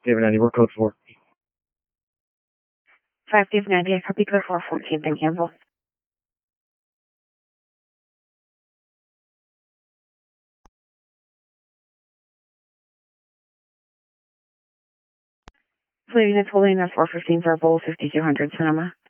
David 90, we're code 4. 5 David 90, I copy code 414, then cancel. Leaving the tolling at 415 verbal 5200 Sonoma.